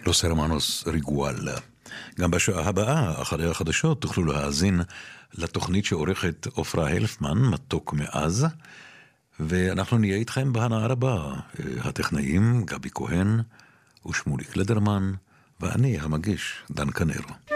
לוס הרמנוס ריגואל. גם בשעה הבאה, אחרי החדשות, תוכלו להאזין לתוכנית שעורכת עופרה הלפמן, מתוק מאז, ואנחנו נהיה איתכם בהנאה רבה, הטכנאים גבי כהן ושמוליק לדרמן, ואני המגיש דן קנרו.